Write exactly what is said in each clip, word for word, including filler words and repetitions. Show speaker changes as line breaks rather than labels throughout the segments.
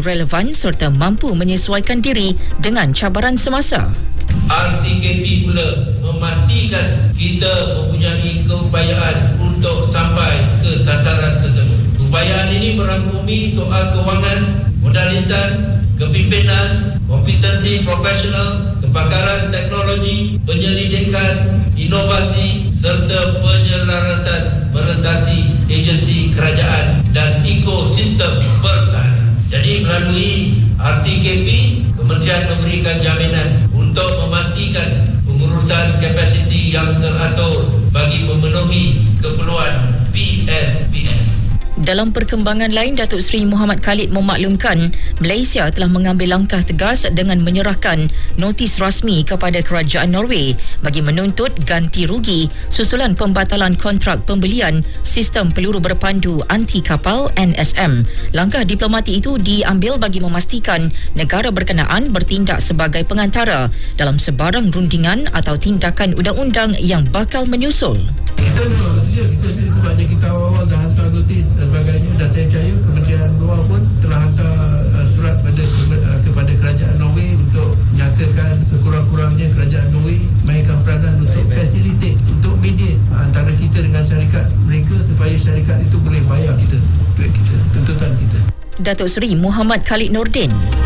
relevan serta mampu menyesuaikan diri dengan cabaran semasa.
R T K P pula memastikan kita mempunyai keupayaan untuk sampai ke sasaran tersebut. Keupayaan ini merangkumi soal kewangan, modal insan, kepimpinan, kompetensi profesional, kepakaran teknologi, penyelidikan, inovasi serta penyelarasan merentasi agensi kerajaan dan ekosistem pertahanan. Jadi melalui R T K P, Kementerian memberikan jaminan untuk memastikan pengurusan kapasiti yang teratur bagi memenuhi keperluan P S P N.
Dalam perkembangan lain, Datuk Seri Muhammad Khalid memaklumkan Malaysia telah mengambil langkah tegas dengan menyerahkan notis rasmi kepada kerajaan Norway bagi menuntut ganti rugi susulan pembatalan kontrak pembelian sistem peluru berpandu anti kapal N S M. Langkah diplomatik itu diambil bagi memastikan negara berkenaan bertindak sebagai pengantara dalam sebarang rundingan atau tindakan undang-undang yang bakal menyusul.
Kita memang sedia, kita sedia sebabnya kita awal dah hantar notis dan sebagainya, dan saya percaya Kementerian Luar pun telah hantar uh, surat pada, uh, kepada kerajaan Norway untuk nyatakan sekurang-kurangnya kerajaan Norway mainkan peranan untuk facilitate, untuk mediate uh, antara kita dengan syarikat mereka supaya syarikat itu boleh bayar kita duit kita, tuntutan kita.
Datuk Seri Muhammad Khalid Nordin.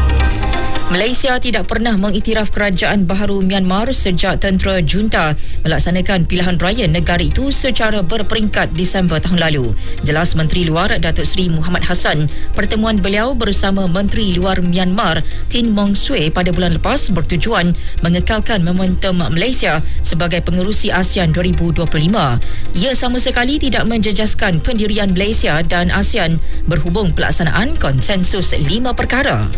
Malaysia tidak pernah mengiktiraf kerajaan baharu Myanmar sejak tentera junta melaksanakan pilihan raya negara itu secara berperingkat Disember tahun lalu. Jelas Menteri Luar Datuk Seri Muhammad Hassan, pertemuan beliau bersama Menteri Luar Myanmar Tin Maung Swee pada bulan lepas bertujuan mengekalkan momentum Malaysia sebagai pengerusi ASEAN dua ribu dua puluh lima. Ia sama sekali tidak menjejaskan pendirian Malaysia dan ASEAN berhubung pelaksanaan konsensus lima perkara.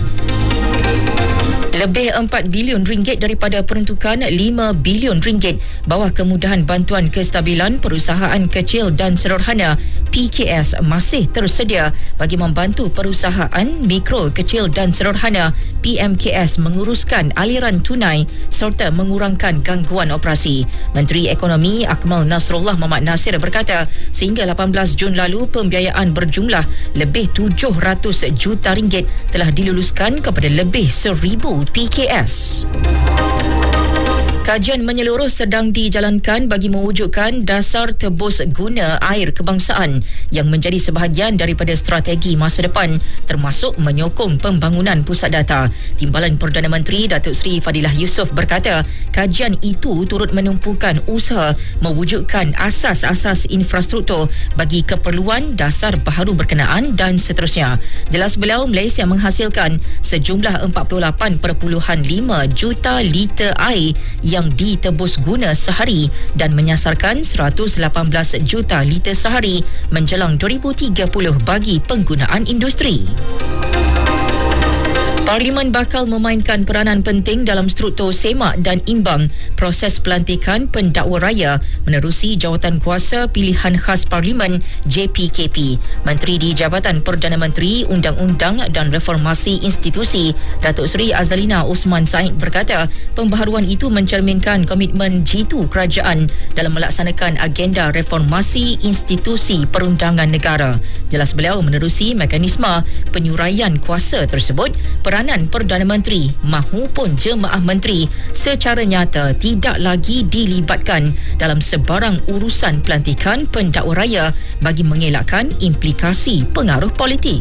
Lebih empat bilion ringgit daripada peruntukan lima bilion ringgit bawah kemudahan bantuan kestabilan perusahaan kecil dan sederhana P K S masih tersedia bagi membantu perusahaan mikro, kecil dan sederhana P M K S menguruskan aliran tunai serta mengurangkan gangguan operasi. Menteri Ekonomi Akmal Nasrullah Mohamad Nasir berkata, sehingga lapan belas Jun lalu pembiayaan berjumlah lebih tujuh ratus juta ringgit telah diluluskan kepada lebih seribu P K S. Kajian menyeluruh sedang dijalankan bagi mewujudkan dasar tebus guna air kebangsaan yang menjadi sebahagian daripada strategi masa depan, termasuk menyokong pembangunan pusat data. Timbalan Perdana Menteri Datuk Seri Fadilah Yusof berkata, kajian itu turut menumpukan usaha mewujudkan asas-asas infrastruktur bagi keperluan dasar baharu berkenaan dan seterusnya. Jelas beliau, Malaysia menghasilkan sejumlah empat puluh lapan perpuluhan lima juta liter air yang yang ditebus guna sehari dan menyasarkan seratus lapan belas juta liter sehari menjelang dua ribu tiga puluh bagi penggunaan industri. Parlimen bakal memainkan peranan penting dalam struktur semak dan imbang proses pelantikan pendakwa raya menerusi jawatan kuasa pilihan khas Parlimen J P K P. Menteri di Jabatan Perdana Menteri, Undang-Undang dan Reformasi Institusi, Datuk Seri Azalina Osman Said berkata, pembaharuan itu mencerminkan komitmen jitu kerajaan dalam melaksanakan agenda reformasi institusi perundangan negara. Jelas beliau, menerusi mekanisme penyuraian kuasa tersebut, peranan Perdana Menteri mahupun jemaah menteri secara nyata tidak lagi dilibatkan dalam sebarang urusan pelantikan pendakwa raya bagi mengelakkan implikasi pengaruh politik.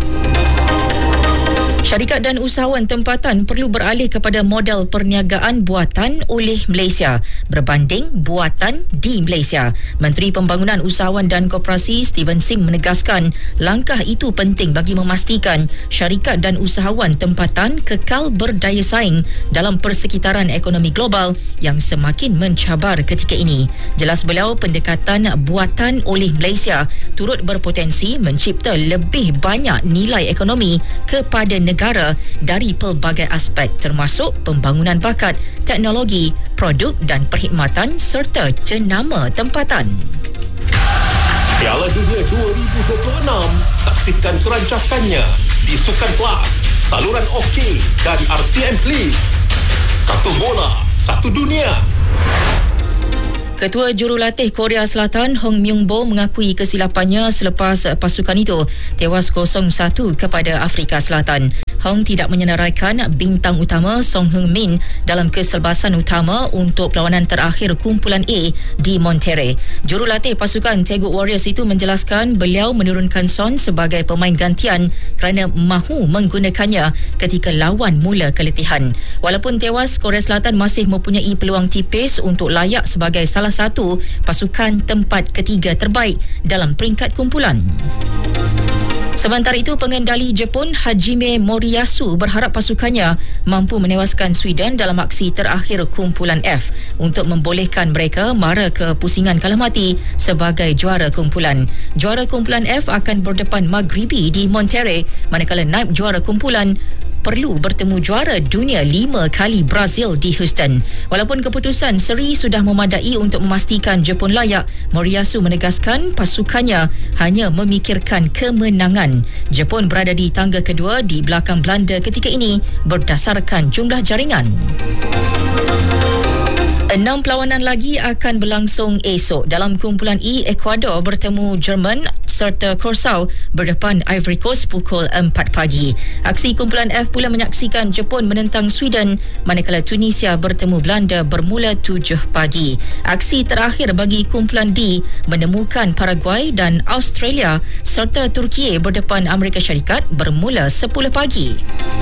Syarikat dan usahawan tempatan perlu beralih kepada model perniagaan buatan oleh Malaysia berbanding buatan di Malaysia. Menteri Pembangunan Usahawan dan Koperasi Steven Sim menegaskan langkah itu penting bagi memastikan syarikat dan usahawan tempatan kekal berdaya saing dalam persekitaran ekonomi global yang semakin mencabar ketika ini. Jelas beliau, pendekatan buatan oleh Malaysia turut berpotensi mencipta lebih banyak nilai ekonomi kepada negara negara dari pelbagai aspek termasuk pembangunan bakat, teknologi, produk dan perkhidmatan serta jenama tempatan.
Piala Dunia dua ribu dua puluh enam, saksikan perancakannya di Sukan Plus, saluran OK dan R T M Play. Satu bola, satu dunia.
Ketua Jurulatih Korea Selatan Hong Myung-bo mengakui kesilapannya selepas pasukan itu tewas kosong satu kepada Afrika Selatan. Hong tidak menyenaraikan bintang utama Song Heung-min dalam keselbasan utama untuk perlawanan terakhir kumpulan A di Monterrey. Jurulatih pasukan Taeguk Warriors itu menjelaskan beliau menurunkan Son sebagai pemain gantian kerana mahu menggunakannya ketika lawan mula keletihan. Walaupun tewas, Korea Selatan masih mempunyai peluang tipis untuk layak sebagai salah satu pasukan tempat ketiga terbaik dalam peringkat kumpulan. Sementara itu, pengendali Jepun Hajime Moriyasu berharap pasukannya mampu menewaskan Sweden dalam aksi terakhir kumpulan F untuk membolehkan mereka mara ke pusingan kalah mati sebagai juara kumpulan. Juara kumpulan F akan berdepan Maghribi di Monterrey, manakala naib juara kumpulan perlu bertemu juara dunia lima kali Brazil di Houston. Walaupun keputusan seri sudah memadai untuk memastikan Jepun layak, Moriyasu menegaskan pasukannya hanya memikirkan kemenangan. Jepun berada di tangga kedua di belakang Belanda ketika ini berdasarkan jumlah jaringan. Enam perlawanan lagi akan berlangsung esok. Dalam kumpulan E, Ecuador bertemu Jerman serta Curaçao berdepan Ivory Coast pukul empat pagi. Aksi kumpulan F pula menyaksikan Jepun menentang Sweden, manakala Tunisia bertemu Belanda bermula tujuh pagi. Aksi terakhir bagi kumpulan D menemukan Paraguay dan Australia serta Turki berdepan Amerika Syarikat bermula sepuluh pagi.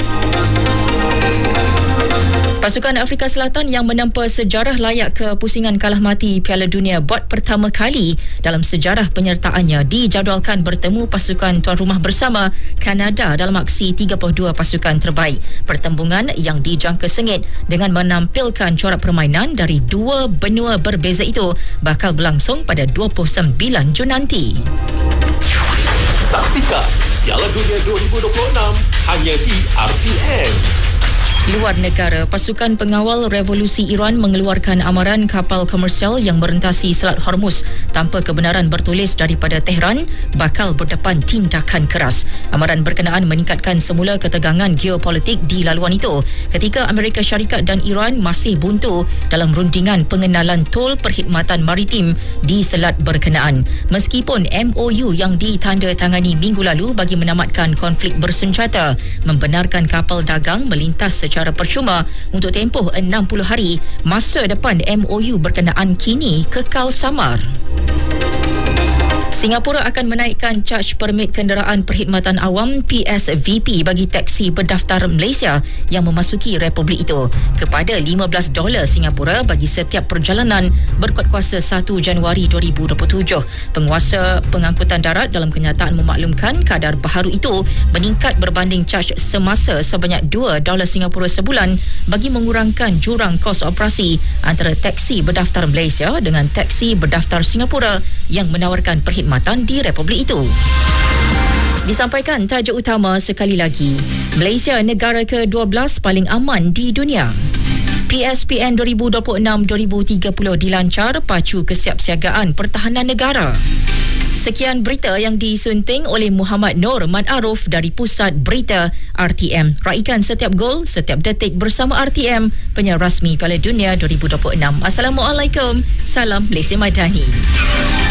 Pasukan Afrika Selatan yang menempa sejarah layak ke pusingan kalah mati Piala Dunia buat pertama kali dalam sejarah penyertaannya dijadualkan bertemu pasukan tuan rumah bersama Kanada dalam aksi tiga puluh dua pasukan terbaik. Pertembungan yang dijangka sengit dengan menampilkan corak permainan dari dua benua berbeza itu bakal berlangsung pada dua puluh sembilan Jun nanti.
Saksikan Piala Dunia dua ribu dua puluh enam hanya di R T M.
Luar negara, pasukan pengawal revolusi Iran mengeluarkan amaran kapal komersial yang merentasi Selat Hormuz tanpa kebenaran bertulis daripada Tehran bakal berdepan tindakan keras. Amaran berkenaan meningkatkan semula ketegangan geopolitik di laluan itu ketika Amerika Syarikat dan Iran masih buntu dalam rundingan pengenalan tol perkhidmatan maritim di selat berkenaan. Meskipun M O U yang ditandatangani minggu lalu bagi menamatkan konflik bersenjata membenarkan kapal dagang melintas secara secara percuma untuk tempoh enam puluh hari, masa depan M O U berkenaan kini kekal samar. Singapura akan menaikkan caj permit kenderaan perkhidmatan awam P S V P bagi teksi berdaftar Malaysia yang memasuki republik itu kepada lima belas dolar Singapura bagi setiap perjalanan berkuat kuasa satu Januari dua ribu dua puluh tujuh. Penguasa pengangkutan darat dalam kenyataan memaklumkan kadar baharu itu meningkat berbanding caj semasa sebanyak dua dolar Singapura sebulan bagi mengurangkan jurang kos operasi antara teksi berdaftar Malaysia dengan teksi berdaftar Singapura yang menawarkan perkhidmatan di republik itu. Disampaikan tajuk utama sekali lagi. Malaysia negara ke dua belas paling aman di dunia. P S P N dua ribu dua puluh enam dua ribu tiga puluh dilancar pacu kesiapsiagaan pertahanan negara. Sekian berita yang disunting oleh Muhammad Nur Ma'aruf dari Pusat Berita R T M. Raikan setiap gol, setiap detik bersama R T M, penyiar rasmi Piala Dunia dua ribu dua puluh enam. Assalamualaikum. Salam Malaysia Madani.